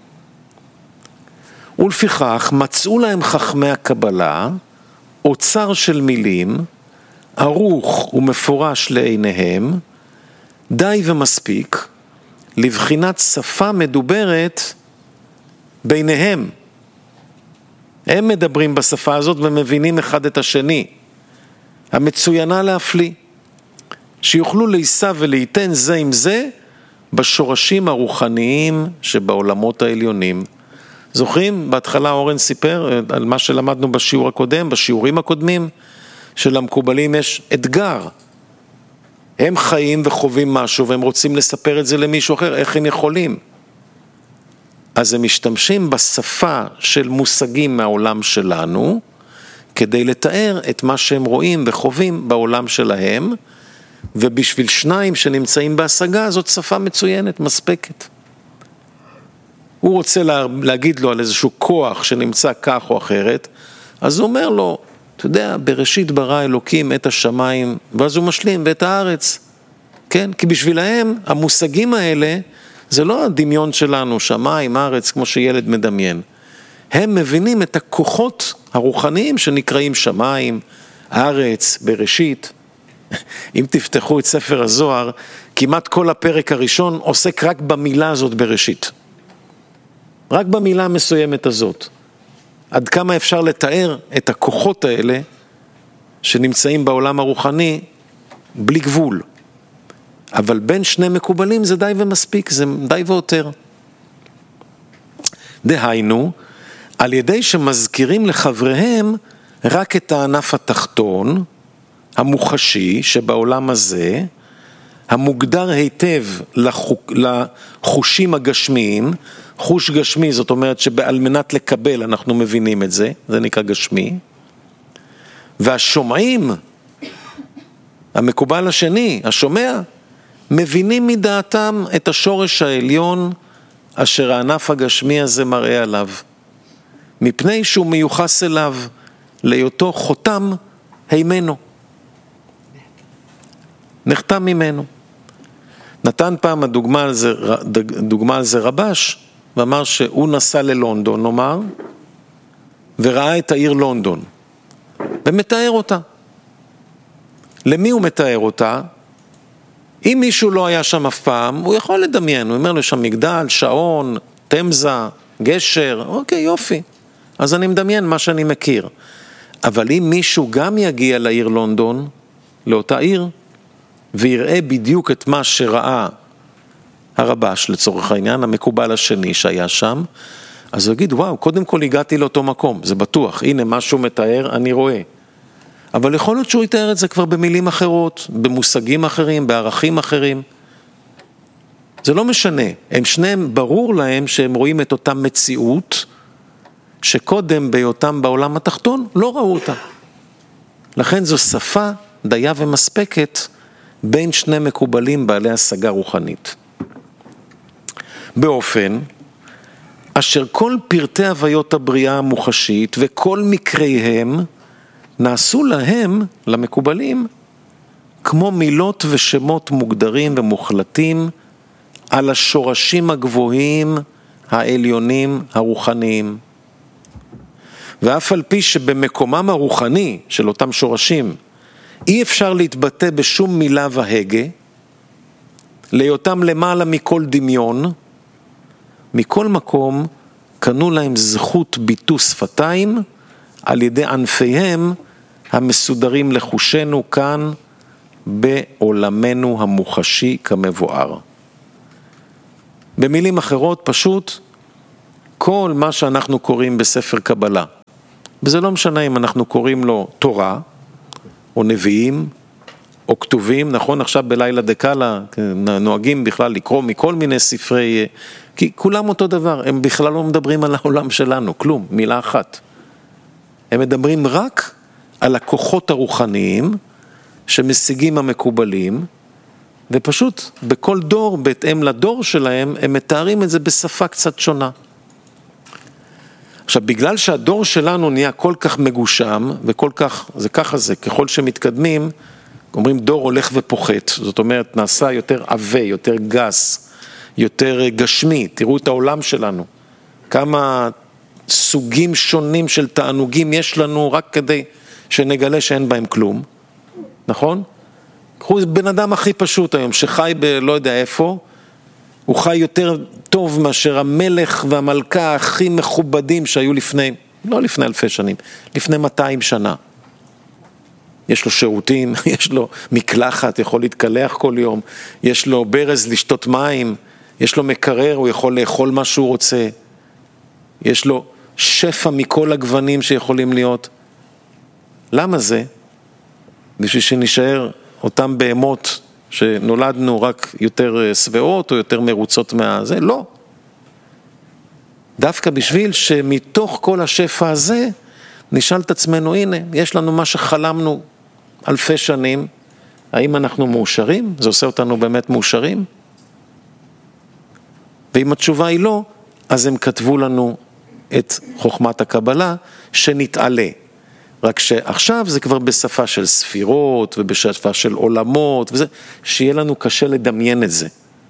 ולפיכך מצאו להם חכמי הקבלה אוצר של מילים, ערוך ומפורש לעיניהם, די ומספיק, לבחינת שפה מדוברת ביניהם. הם מדברים בשפה הזאת ומבינים אחד את השני. המצוינה להפליא, שיוכלו להישא ולהיתן זה עם זה בשורשים הרוחניים שבעולמות העליונים. זוכרים? בהתחלה אורן סיפר על מה שלמדנו בשיעור הקודם, בשיעורים הקודמים, שלמקובלים יש אתגר. הם חיים וחווים משהו והם רוצים לספר את זה למישהו אחר, איך הם יכולים? אז הם משתמשים בשפה של מושגים מהעולם שלנו, כדי לתאר את מה שהם רואים וחווים בעולם שלהם, ובשביל שניים שנמצאים בהשגה, זאת שפה מצוינת, מספקת. הוא רוצה לה, להגיד לו על איזשהו כוח שנמצא כך או אחרת, אז הוא אומר לו, אתה יודע, בראשית ברא אלוקים את השמיים, ואז הוא משלים ואת הארץ. כן? כי בשבילהם המושגים האלה, זה לא הדמיון שלנו, שמיים, ארץ, כמו שילד מדמיין. הם מבינים את הכוחות הרוחניים שנקראים שמיים, ארץ, בראשית. אם תפתחו את ספר הזוהר, כמעט כל הפרק הראשון עוסק רק במילה הזאת בראשית. רק במילה המסוימת הזאת. עד כמה אפשר לתאר את הכוחות האלה שנמצאים בעולם הרוחני בלי גבול. אבל בין שני מקובלים זה די ומספיק, זה די ויותר. דהיינו, על ידי שמזכירים לחבריהם רק את הענף התחתון, המוחשי שבעולם הזה, המוגדר היטב לחושים הגשמיים, חוש גשמי זאת אומרת שעל מנת לקבל אנחנו מבינים את זה, זה נקרא גשמי, והשומעים, המקובל השני, השומע, מבינים מדעתם את השורש העליון אשר הענף הגשמי הזה מראה עליו, מפני שהוא מיוחס אליו להיותו חותם הימנו. נחתם ממנו. נתן פעם הדוגמה על זה, דוגמה על זה רבש, ואמר שהוא נסע ללונדון, נאמר, וראה את העיר לונדון, ומתאר אותה. למי הוא מתאר אותה? אם מישהו לא היה שם אף פעם, הוא יכול לדמיין, הוא אומר לו שם מגדל, שעון, תמזה, גשר, אוקיי, יופי. אז אני מדמיין מה שאני מכיר. אבל אם מישהו גם יגיע לעיר לונדון, לאותה עיר, ויראה בדיוק את מה שראה הרבש לצורך העניין, המקובל השני שהיה שם, אז הוא יגיד, וואו, קודם כל הגעתי לאותו מקום, זה בטוח, הנה משהו מתאר, אני רואה. אבל יכול להיות שהוא יתאר את זה כבר במילים אחרות, במושגים אחרים, בערכים אחרים. זה לא משנה, הם שניהם ברור להם שהם רואים את אותה מציאות, שקודם בהיותם בעולם התחתון לא ראו אותה. לכן זו שפה דייה ומספקת בין שני מקובלים בעלי השגה רוחנית. באופן אשר כל פרטי הוויות הבריאה המוחשית וכל מקריהם נעשו להם, למקובלים, כמו מילות ושמות מוגדרים ומוחלטים על השורשים הגבוהים, העליונים, הרוחניים. ואף על פי שבמקומם הרוחני של אותם שורשים אי אפשר להתבטא בשום מילה והגה, להיותם למעלה מכל דמיון, מכל מקום קנו להם זכות ביטוי שפתיים על ידי ענפיהם המסודרים לחושנו כאן בעולמנו המוחשי כמבואר. במילים אחרות פשוט כל מה שאנחנו קוראים בספר קבלה, וזה לא משנה אם אנחנו קוראים לו תורה או נביאים או כתובים, נכון? עכשיו בלילה דקלה נוהגים בכלל לקרוא מכל מיני ספרי, כי כולם אותו דבר, הם בכלל לא מדברים על העולם שלנו, כלום, מילה אחת. הם מדברים רק על הכוחות הרוחניים שמשיגים המקובלים, ופשוט בכל דור, בהתאם לדור שלהם, הם מתארים את זה בשפה קצת שונה. עכשיו, בגלל שהדור שלנו נהיה כל כך מגושם, וכל כך, זה ככה זה, ככל שמתקדמים, אומרים דור הולך ופוחת, זאת אומרת, נעשה יותר עווה, יותר גס, יותר גשמי, תראו את העולם שלנו, כמה סוגים שונים של תענוגים יש לנו, רק כדי שנגלה שאין בהם כלום, נכון? קחו בן אדם הכי פשוט היום, שחי בלא יודע איפה, הוא חי יותר טוב מאשר המלך והמלכה הכי מכובדים שהיו לפני, לא לפני אלפי שנים, לפני מאתיים שנה. יש לו שירותים, יש לו מקלחת, יכול להתקלח כל יום, יש לו ברז לשתות מים, יש לו מקרר, הוא יכול לאכול מה שהוא רוצה, יש לו שפע מכל הגוונים שיכולים להיות. למה זה? בשביל שנשאר אותם בהמות שנולדנו רק יותר שבעות או יותר מרוצות מהזה? לא. דווקא בשביל שמתוך כל השפע הזה נשאל את עצמנו, הנה, יש לנו מה שחלמנו אלפי שנים, האם אנחנו מאושרים? זה עושה אותנו באמת מאושרים? ואם התשובה היא לא, אז הם כתבו לנו את חוכמת הקבלה שנתעלה. רק שעכשיו זה כבר בשפה של ספירות ובשפה של עולמות, וזה, שיהיה לנו קשה לדמיין את זה.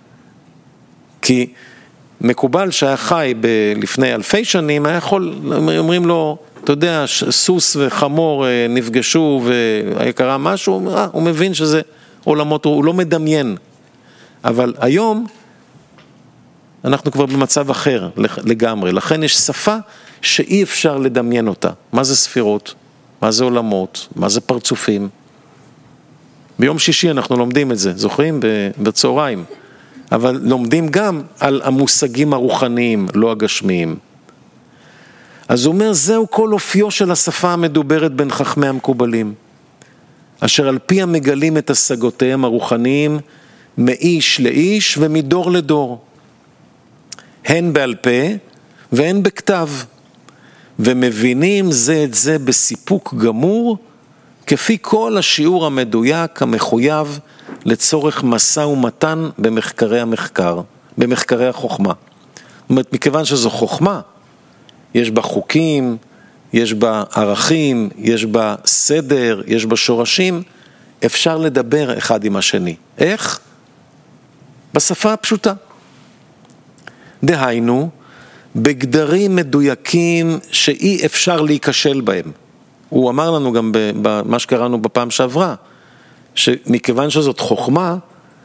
כי מקובל שהיה חי ב- לפני אלפי שנים, היה יכול, אומרים לו, אתה יודע, סוס וחמור נפגשו והיה קרה משהו, הוא, אה, הוא מבין שזה עולמות, הוא לא מדמיין. אבל היום אנחנו כבר במצב אחר לגמרי, לכן יש שפה שאי אפשר לדמיין אותה. מה זה ספירות? מה זה עולמות? מה זה פרצופים? ביום שישי אנחנו לומדים את זה, זוכרים? בצהריים. אבל לומדים גם על המושגים הרוחניים, לא הגשמיים. אז הוא אומר, זהו כל אופיו של השפה המדוברת בין חכמי המקובלים, אשר על פי המגלים את השגותיהם הרוחניים, מאיש לאיש ומדור לדור, הן בעל פה והן בכתב, ומבינים זה את זה בסיפוק גמור, כפי כל השיעור המדויק המחויב לצורך משא ומתן במחקרי המחקר, במחקרי החוכמה. זאת אומרת, מכיוון שזו חוכמה, יש בה חוקים, יש בה ערכים, יש בה סדר, יש בה שורשים, אפשר לדבר אחד עם השני. איך? בשפה הפשוטה. דהיינו, בגדרים מדויקים שאי אפשר להיכשל בהם. הוא אמר לנו גם במה שקראנו בפעם שעברה, שמכיוון שזאת חוכמה,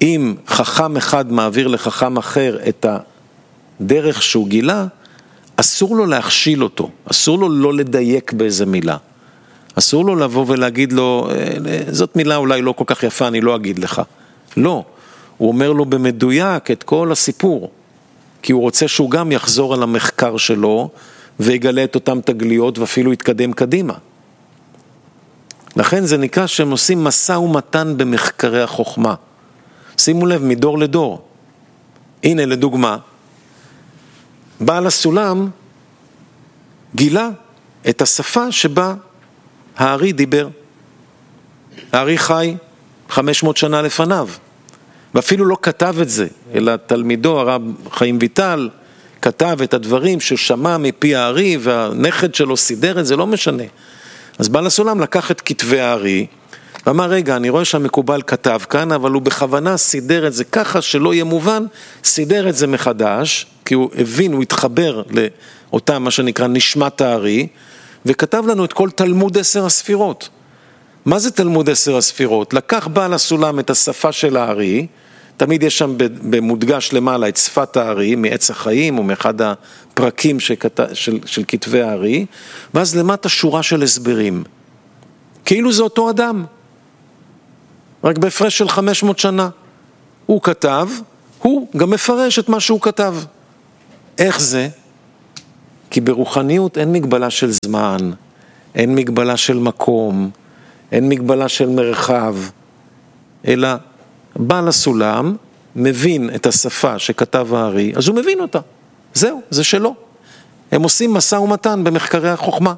אם חכם אחד מעביר לחכם אחר את הדרך שהוא גילה, אסור לו להכשיל אותו, אסור לו לא לדייק באיזה מילה. אסור לו לבוא ולהגיד לו, זאת מילה אולי לא כל כך יפה, אני לא אגיד לך. לא, הוא אומר לו במדויק את כל הסיפור, כי הוא רוצה שהוא גם יחזור על המחקר שלו, ויגלה את אותם תגליות ואפילו יתקדם קדימה. לכן זה נקרא שהם עושים מסע ומתן במחקרי החוכמה. שימו לב, מדור לדור. הנה לדוגמה, בעל הסולם גילה את השפה שבה הארי דיבר. הארי חי חמש מאות שנה לפניו, ואפילו לא כתב את זה, אלא תלמידו הרב חיים ויטל כתב את הדברים ששמע מפי הארי, והנכד שלו סידר את זה, לא משנה. אז בעל הסולם לקח את כתבי הארי, ואמר, רגע, אני רואה שהמקובל כתב כאן, אבל הוא בכוונה סידר את זה ככה שלא יהיה מובן, סידר את זה מחדש, כי הוא הבין, הוא התחבר לאותה, מה שנקרא, נשמת הארי, וכתב לנו את כל תלמוד עשר הספירות. מה זה תלמוד עשר הספירות? לקח בעל הסולם את השפה של הארי, תמיד יש שם במודגש למעלה את שפת הארי, מעץ החיים או מאחד הפרקים שכת... של, של כתבי הארי, ואז למטה שורה של הסברים. כאילו זה אותו אדם, רק בהפרש של חמש מאות שנה. הוא כתב, הוא גם מפרש את מה שהוא כתב. איך זה? כי ברוחניות אין מגבלה של זמן, אין מגבלה של מקום, אין מגבלה של מרחב, אלא בעל הסולם מבין את השפה שכתב הארי, אז הוא מבין אותה. זהו, זה שלו. הם עושים מסע ומתן במחקרי החוכמה.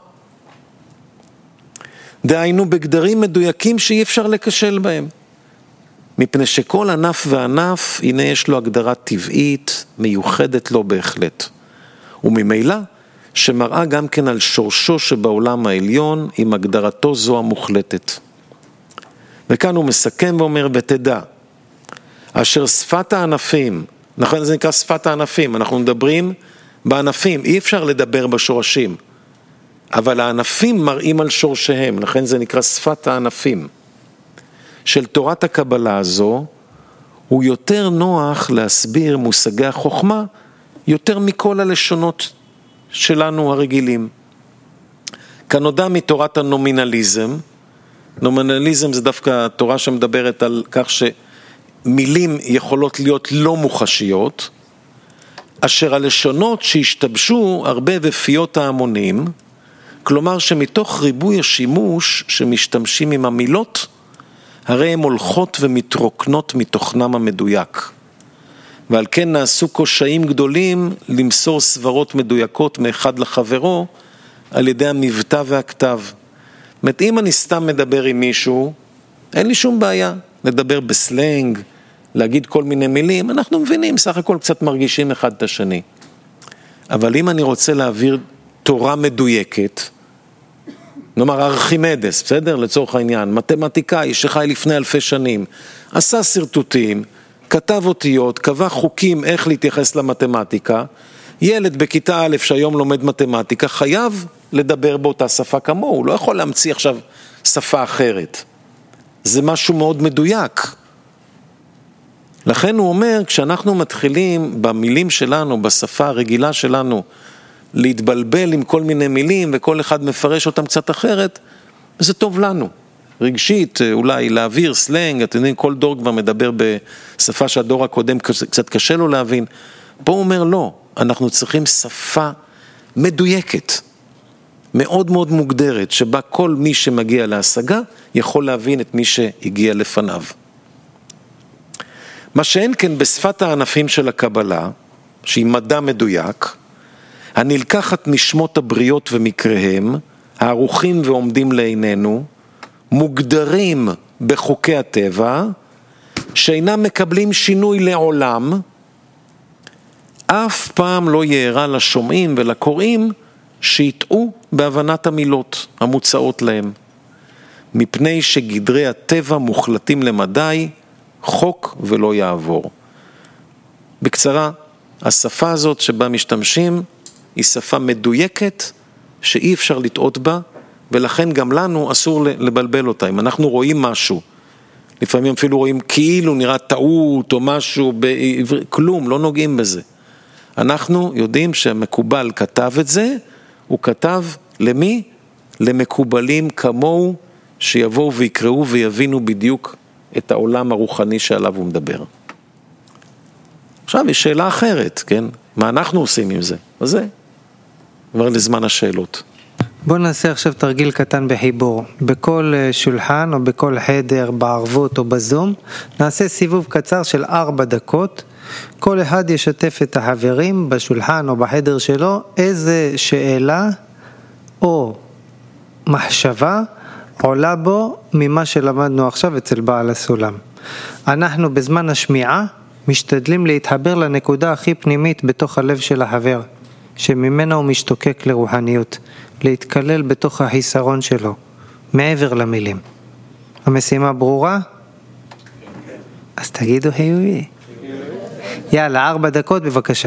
דהיינו בגדרים מדויקים שאי אפשר לקשל בהם. מפני שכל ענף וענף, הנה יש לו הגדרה טבעית, מיוחדת לו בהחלט. וממילא, שמראה גם כן על שורשו שבעולם העליון, עם הגדרתו זו המוחלטת. וכאן הוא מסכם ואומר, ותדע, אשר שפת הענפים, נכון, זה נקרא שפת הענפים, אנחנו מדברים בענפים, אי אפשר לדבר בשורשים, אבל הענפים מראים על שורשיהם, לכן זה נקרא שפת הענפים. של תורת הקבלה הזו, הוא יותר נוח להסביר מושגי החוכמה, יותר מכל הלשונות שלנו הרגילים. כנודע מתורת הנומינליזם, נומינליזם זה דווקא תורה שמדברת על כך שמילים יכולות להיות לא מוחשיות, אשר הלשונות שהשתבשו הרבה בפיות ההמונים, כלומר שמתוך ריבוי השימוש שמשתמשים עם המילות, הרי הן הולכות ומתרוקנות מתוכנם המדויק. ועל כן נעשו קושיים גדולים למסור סברות מדויקות מאחד לחברו על ידי המבטא והכתב. זאת אומרת, אם אני סתם מדבר עם מישהו, אין לי שום בעיה לדבר בסלנג, להגיד כל מיני מילים, אנחנו מבינים, סך הכל קצת מרגישים אחד את השני. אבל אם אני רוצה להעביר תורה מדויקת, נאמר ארכימדס, בסדר? לצורך העניין, מתמטיקאי שחי לפני אלפי שנים, עשה סרטוטים, כתב אותיות, קבע חוקים איך להתייחס למתמטיקה, ילד בכיתה א' שהיום לומד מתמטיקה, חייב לדבר באותה שפה כמוהו, הוא לא יכול להמציא עכשיו שפה אחרת. זה משהו מאוד מדויק. לכן הוא אומר, כשאנחנו מתחילים במילים שלנו, בשפה הרגילה שלנו, להתבלבל עם כל מיני מילים, וכל אחד מפרש אותם קצת אחרת, זה טוב לנו. רגשית, אולי להעביר סלנג, אתם יודעים, כל דור כבר מדבר בשפה שהדור הקודם קצת קשה לו להבין. פה הוא אומר לא, אנחנו צריכים שפה מדויקת, מאוד מאוד מוגדרת, שבה כל מי שמגיע להשגה יכול להבין את מי שהגיע לפניו. מה שאין כן בשפת הענפים של הקבלה, שהיא מדע מדויק, הנלקחת נשמות הבריות ומקריהם, הערוכים ועומדים לעינינו, מוגדרים בחוקי הטבע, שאינם מקבלים שינוי לעולם, אף פעם לא יערה לשומעים ולקוראים שיטעו בהבנת המילות המוצאות להם, מפני שגדרי הטבע מוחלטים למדי, חוק ולא יעבור. בקצרה, השפה הזאת שבה משתמשים היא שפה מדויקת שאי אפשר לטעות בה, ולכן גם לנו אסור לבלבל אותה. אם אנחנו רואים משהו, לפעמים אפילו רואים כאילו נראה טעות או משהו, בעברית, כלום, לא נוגעים בזה. אנחנו יודעים שהמקובל כתב את זה, הוא כתב למי? למקובלים כמוהו, שיבואו ויקראו ויבינו בדיוק את העולם הרוחני שעליו הוא מדבר. עכשיו יש שאלה אחרת, כן? מה אנחנו עושים עם זה? אז זה כבר לזמן השאלות. בואו נעשה עכשיו תרגיל קטן בחיבור. בכל שולחן או בכל חדר, בערבות או בזום, נעשה סיבוב קצר של ארבע דקות. כל אחד ישתף את החברים בשולחן או בחדר שלו איזה שאלה או מחשבה עולה בו ממה שלמדנו עכשיו אצל בעל הסולם. אנחנו בזמן השמיעה משתדלים להתחבר לנקודה הכי פנימית בתוך הלב של החבר, שממנה הוא משתוקק לרוחניות, להתקלל בתוך החיסרון שלו, מעבר למילים. המשימה ברורה? אז תגידו חיובי. יאללה, ארבע דקות בבקשה.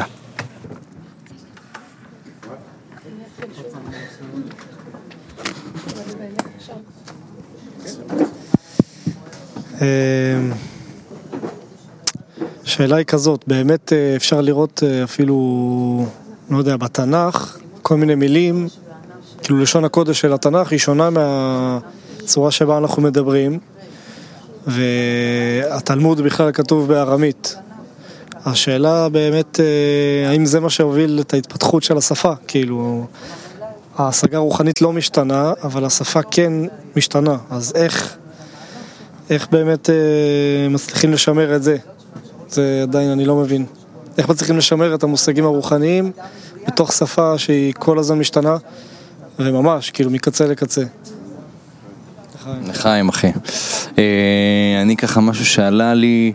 השאלה היא כזאת, באמת אפשר לראות אפילו, לא יודע, בתנ"ך, כל מיני מילים, כאילו לשון הקודש של התנ"ך היא שונה מהצורה שבה אנחנו מדברים, והתלמוד בכלל כתוב בארמית. השאלה באמת, האם זה מה שהוביל את ההתפתחות של השפה? כאילו, ההשגה הרוחנית לא משתנה, אבל השפה כן משתנה. אז איך, איך באמת מצליחים לשמר את זה? זה עדיין אני לא מבין. איך מצליחים לשמר את המושגים הרוחניים בתוך שפה שהיא כל הזמן משתנה, וממש, כאילו, מקצה לקצה. לחיים, אחי. אני ככה משהו שעלה לי,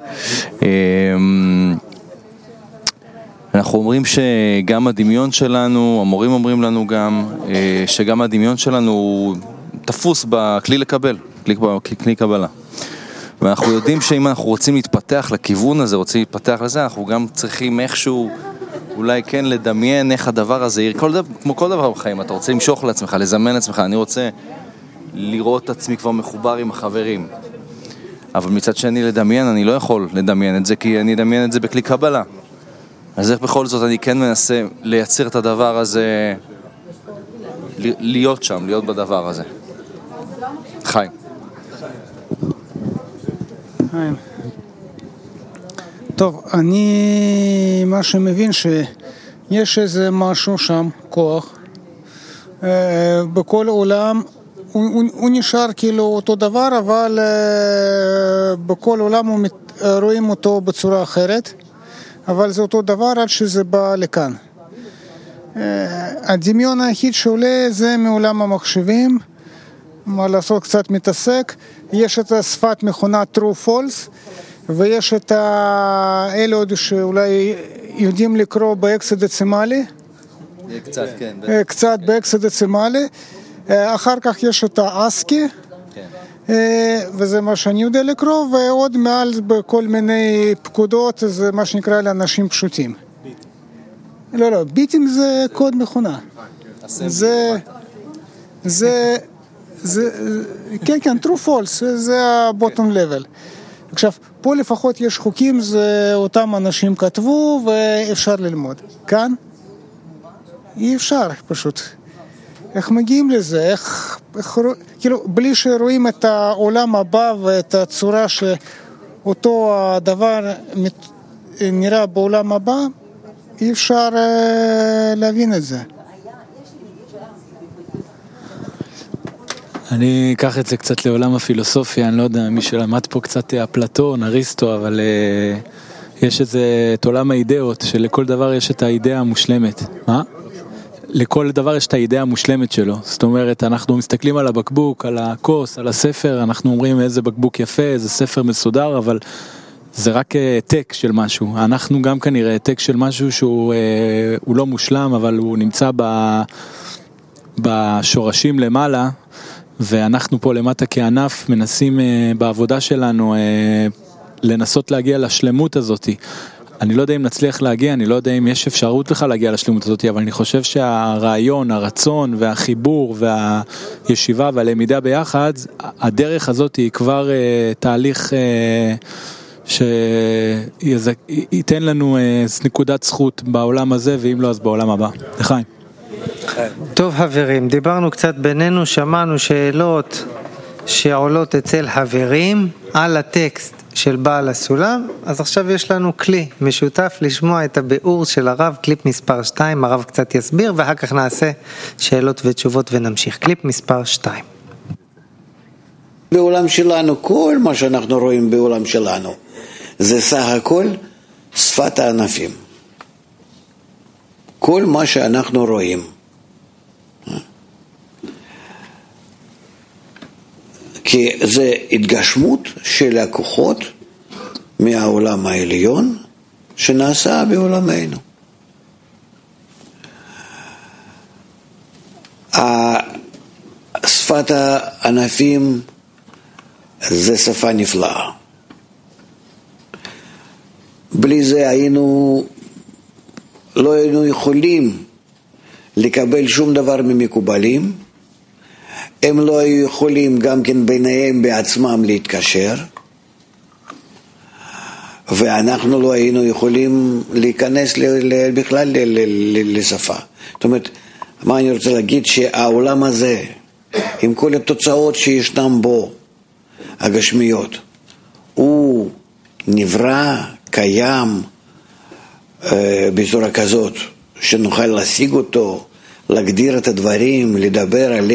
אנחנו אומרים שגם הדמיון שלנו, המורים אומרים לנו גם, שגם הדמיון שלנו הוא תפוס בכלי לקבל, כלי קבלה. ואנחנו יודעים שאם אנחנו רוצים להתפתח לכיוון הזה, רוצים להתפתח לזה, אנחנו גם צריכים איכשהו, אולי כן לדמיין איך הדבר הזה, כל דבר, כמו כל דבר בחיים, אתה רוצה למשוך לעצמך, לזמן לעצמך, אני רוצה לראות את עצמי כבר מחובר עם החברים. אבל מצד שני לדמיין, אני לא יכול לדמיין את זה, כי אני אדמיין את זה בכלי קבלה. אז איך בכל זאת אני כן מנסה לייצר את הדבר הזה, להיות שם, להיות בדבר הזה. חיים. טוב, אני מה שמבין שיש איזה משהו שם, כוח, בכל עולם, הוא, הוא, הוא נשאר כאילו אותו דבר, אבל בכל עולם הוא מת, רואים אותו בצורה אחרת, אבל זה אותו דבר עד שזה בא לכאן. הדמיון היחיד שעולה זה מעולם המחשבים, מה לעשות, קצת מתעסק. יש את השפת מכונה true false, ויש את האלה עוד שאולי יודעים לקרוא באקסדצימלי, קצת, כן, קצת באקסדצימלי. אחר כך יש את האסקי, וזה מה שאני יודע לקרוא, ועוד מעל בכל מיני פקודות, זה מה שנקרא לאנשים פשוטים. לא, לא, ביטים זה קוד מכונה. זה, זה, זה, כן, כן, true false, זה ה-bottom level. עכשיו, פה לפחות יש חוקים, זה אותם אנשים כתבו, ואפשר ללמוד. כאן? אי אפשר, פשוט. איך מגיעים לזה? איך, איך, כאילו, בלי שרואים את העולם הבא ואת הצורה שאותו הדבר נראה בעולם הבא, אי אפשר אה, להבין את זה. אני אקח את זה קצת לעולם הפילוסופיה, אני לא יודע, מי שלמד פה קצת אפלטון, אריסטו, אבל uh, יש איזה, את עולם האידאות, שלכל דבר יש את האידאה המושלמת. מה? לכל דבר יש את האידאה המושלמת שלו. זאת אומרת, אנחנו מסתכלים על הבקבוק, על הכוס, על הספר, אנחנו אומרים איזה בקבוק יפה, איזה ספר מסודר, אבל זה רק העתק של משהו. אנחנו גם כנראה העתק של משהו שהוא הוא לא מושלם, אבל הוא נמצא ב, בשורשים למעלה, ואנחנו פה למטה כענף מנסים בעבודה שלנו לנסות להגיע לשלמות הזאת. אני לא יודע אם נצליח להגיע, אני לא יודע אם יש אפשרות לך להגיע לשלמות הזאת, אבל אני חושב שהרעיון, הרצון והחיבור והישיבה והלמידה ביחד, הדרך הזאת היא כבר uh, תהליך uh, שייתן לנו uh, נקודת זכות בעולם הזה, ואם לא אז בעולם הבא. לחיים. טוב חברים, דיברנו קצת בינינו, שמענו שאלות שעולות אצל חברים על הטקסט של בעל הסולם, אז עכשיו יש לנו כלי משותף לשמוע את הביאור של הרב, קליפ מספר שתיים, הרב קצת יסביר ואחר כך נעשה שאלות ותשובות ונמשיך. קליפ מספר שתיים. בעולם שלנו, כל מה שאנחנו רואים בעולם שלנו, זה סך הכל שפת הענפים. כל מה שאנחנו רואים. כי זה התגשמות של הכוחות מהעולם העליון שנעשה בעולמנו. שפת הענפים זה שפה נפלאה. בלי זה היינו, לא היינו יכולים לקבל שום דבר ממקובלים, הם לא היו יכולים גם כן ביניהם בעצמם להתקשר, ואנחנו לא היינו יכולים להיכנס בכלל לשפה. זאת אומרת, מה אני רוצה להגיד? שהעולם הזה, עם כל התוצאות שישנם בו, הגשמיות, הוא נברא, קיים, בצורה כזאת, שנוכל להשיג אותו, להגדיר את הדברים, לדבר עליהם,